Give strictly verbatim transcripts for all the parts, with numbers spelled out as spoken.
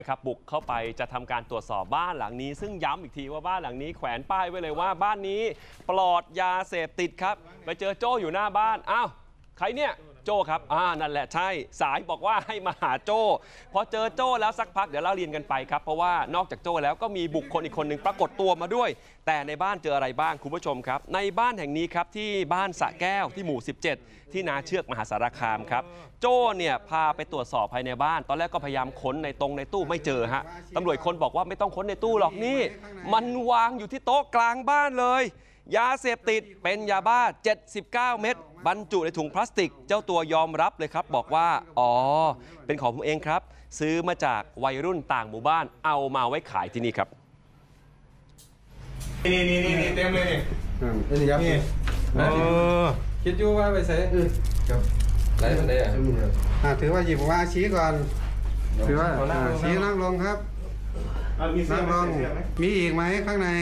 ครับบุกเข้าไปจะทำการตรวจสอบบ้านหลังนี้ซึ่งย้ำอีกทีว่าบ้านหลังนี้แขวนป้ายไว้เลยว่าบ้านนี้ปลอดยาเสพติดครับไปเจอโจ้อยู่หน้าบ้านอ้าวใครเนี่ยโจ้ครับอ่านั่นแหละใช่สายบอกว่าให้มาหาโจ้พอเจอโจ้แล้วสักพักเดี๋ยวเล่าเรียนกันไปครับเพราะว่านอกจากโจ้แล้วก็มีบุคคลอีกคนหนึ่งปรากฏตัวมาด้วยแต่ในบ้านเจออะไรบ้างคุณผู้ชมครับในบ้านแห่งนี้ครับที่บ้านสระแก้วที่หมู่สิบเจ็ดที่นาเชือกมหาสารคามครับโจ้เนี่ยพาไปตรวจสอบภายในบ้านตอนแรกก็พยายามค้นในตรงในตู้ไม่เจอฮะตำรวจคนบอกว่าไม่ต้องค้นในตู้หรอกนี่มันวางอยู่ที่โต๊ะกลางบ้านเลยยาเสพติดเป็นยาบ้าเจ็ดสิบเก้าเม็ดบรรจุในถุงพลาสติกเจ้าตัวยอมรับเลยครับบอกว่าอ๋อเป็นของผมเองครับซื้อมาจากวัยรุ่นต่างหมู่บ้านเอามาไว้ขายที่นี่ครับนี่นี่นี่เต็มเลยนี่นี่ครับนี่คิดอยู่ว่าไปใส่ครับไรมันได้อ่าถือว่าหยิบว่าชี้ก่อนถือว่าชี้นั่งลงครับนั่งลงมีอีกไหมข้างใน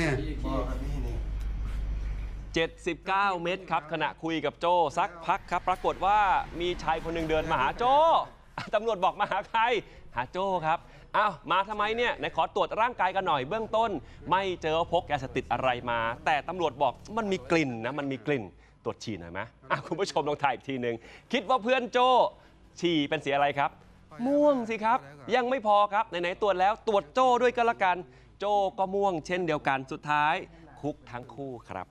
เจ็ดสิบเก้าเม็ดครับขณะคุยกับโจ้สักพักครับปรากฏว่ามีชายคนหนึ่งเดินมาหาโจ้ตำรวจบอกมาหาใครหาโจ้ครับอ้าวมาทำไมเนี่ยไหนขอตรวจร่างกายกันหน่อยเบื้องต้นไม่เจอพกยาเสพติดอะไรมาแต่ตำรวจบอกมันมีกลิ่นนะมันมีกลิ่นตรวจฉี่หน่อยไหมอ่ะคุณผู้ชมลองถ่ายอีกทีหนึ่งคิดว่าเพื่อนโจ้ฉี่เป็นสีอะไรครับม่วงสิครับยังไม่พอครับไหนๆตรวจแล้วตรวจโจ้ด้วยก็แล้วกันโจ้ก็ม่วงเช่นเดียวกันสุดท้ายคุกทั้งคู่ครับ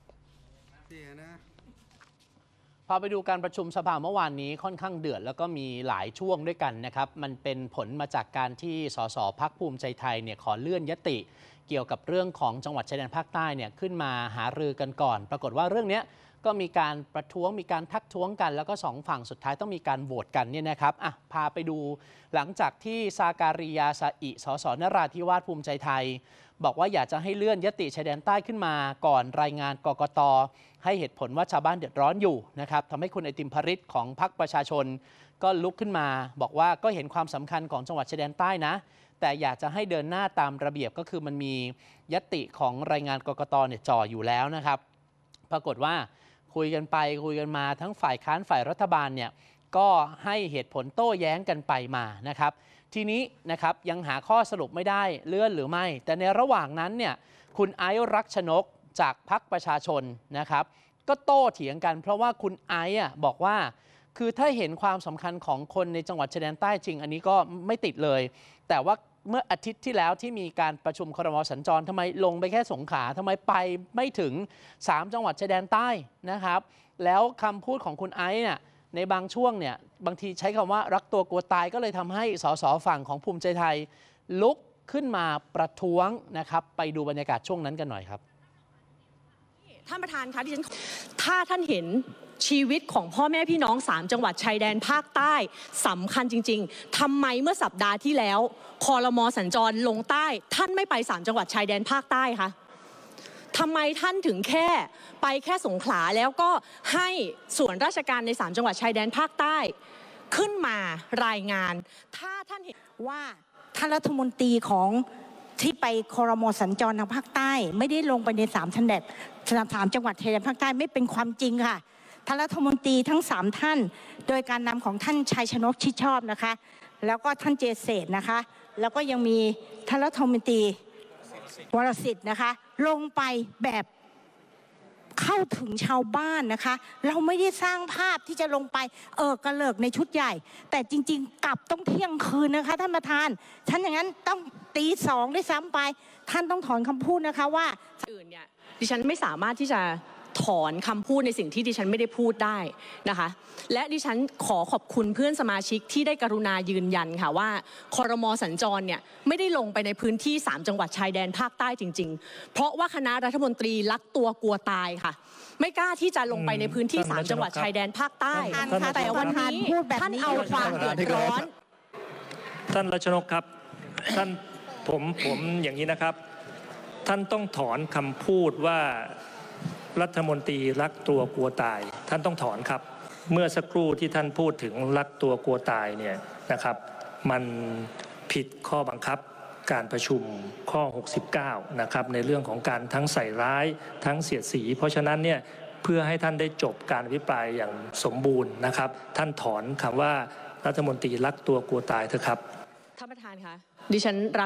พอไปดูการประชุมสภาเมื่อวานนี้ค่อนข้างเดือดแล้วก็มีหลายช่วงด้วยกันนะครับมันเป็นผลมาจากการที่สสพรรคภูมิใจไทยเนี่ยขอเลื่อนยติเกี่ยวกับเรื่องของจังหวัดชายแดนภาคใต้เนี่ยขึ้นมาหารือกันก่อนปรากฏว่าเรื่องนี้ก็มีการประท้วงมีการทักท้วงกันแล้วก็สองฝั่งสุดท้ายต้องมีการโหวตกันเนี่ยนะครับอ่ะพาไปดูหลังจากที่ซาการิยาซาอิสสนราธิวาสภูมิใจไทยบอกว่าอยากจะให้เลื่อนยติชายแดนใต้ขึ้นมาก่อนรายงานกกต.ให้เหตุผลว่าชาวบ้านเดือดร้อนอยู่นะครับทำให้คุณไอติมพริตของพรรคประชาชนก็ลุกขึ้นมาบอกว่าก็เห็นความสำคัญของจังหวัดชายแดนใต้นะแต่อยากจะให้เดินหน้าตามระเบียบก็คือมันมียติของรายงานกกต.เนี่ยจ่ออยู่แล้วนะครับปรากฏว่าคุยกันไปคุยกันมาทั้งฝ่ายค้านฝ่ายรัฐบาลเนี่ยก็ให้เหตุผลโต้แย้งกันไปมานะครับทีนี้นะครับยังหาข้อสรุปไม่ได้เลื่อนหรือไม่แต่ในระหว่างนั้นเนี่ยคุณไอซ์รักชนกจากพรรคประชาชนนะครับก็โต้เถียงกันเพราะว่าคุณไอซ์บอกว่าคือถ้าเห็นความสำคัญของคนในจังหวัดชายแดนใต้จริงอันนี้ก็ไม่ติดเลยแต่ว่าเมื่ออาทิตย์ที่แล้วที่มีการประชุมครม.สัญจรทำไมลงไปแค่สงขลาทำไมไปไม่ถึงสามจังหวัดชายแดนใต้นะครับแล้วคำพูดของคุณไอซ์เนี่ยในบางช่วงเนี่ยบางทีใช้คำว่ารักตัวกลัวตายก็เลยทำให้สสฝั่งของภูมิใจไทยลุกขึ้นมาประท้วงนะครับไปดูบรรยากาศช่วงนั้นกันหน่อยครับท่านประธานคะที่ฉันถ้าท่านเห็นชีวิตของพ่อแม่พี่น้องสามจังหวัดชายแดนภาคใต้สำคัญจริงๆทำไมเมื่อสัปดาห์ที่แล้วครม.สัญจรลงใต้ท่านไม่ไปสามจังหวัดชายแดนภาคใต้คะทำไมท่านถึงแค่ไปแค่สงขลาแล้วก็ให้ส่วนราชการในสามจังหวัดชายแดนภาคใต้ขึ้นมารายงานถ้าท่านเห็นว่าท่านรัฐมนตรีของที่ไปครม.สัญจรทางภาคใต้ไม่ได้ลงไปในสามจังหวัดสามจังหวัดชายแดนภาคใต้ไม่เป็นความจริงค่ะท่านรัฐมนตรีทั้งสามท่านโดยการนำของท่านชัยชนกชิดชอบนะคะแล้วก็ท่านเจเษตรนะคะแล้วก็ยังมีท่านรัฐมนตรีวรสิทธิ์นะคะลงไปแบบเข้าถึงชาวบ้านนะคะเราไม่ได้สร้างภาพที่จะลงไปเออกระเลิกในชุดใหญ่แต่จริงๆกลับต้องเที่ยงคืนนะคะท่านประธานท่านอย่างนั้นต้องตีสองได้ซ้ำไปท่านต้องถอนคำพูดนะคะว่าอื่นเนี่ยดิฉันไม่สามารถที่จะถอนคำพูดในสิ่งที่ดิฉันไม่ได้พูดได้นะคะและดิฉันขอขอบคุณเพื่อนสมาชิกที่ได้กรุณายืนยันค่ะว่าครม.สัญจรเนี่ยไม่ได้ลงไปในพื้นที่สามจังหวัดชายแดนภาคใต้จริงๆเพราะว่าคณะรัฐมนตรีรักตัวกลัวตายค่ะไม่กล้าที่จะลงไปในพื้นที่สามจังหวัดชายแดนภาคใต้แต่วันนี้ท่านเอาความเดือดร้อนท่านรัชนกครับท่านผมผมอย่างนี้นะครับท่านต้องถอนคำพูดว่ารัฐมนตรีรักตัวกลัวตายท่านต้องถอนครับเมื่อสักครู่ที่ท่านพูดถึงรักตัวกลัวตายเนี่ยนะครับมันผิดข้อบังคับการประชุมข้อหกสิบเก้านะครับในเรื่องของการทั้งใส่ร้ายทั้งเสียดสีเพราะฉะนั้นเนี่ยเพื่อให้ท่านได้จบการอภิปรายอย่างสมบูรณ์นะครับท่านถอนคำว่ารัฐมนตรีรักตัวกลัวตายเถอะครับท่านประธานคะดิฉันรัก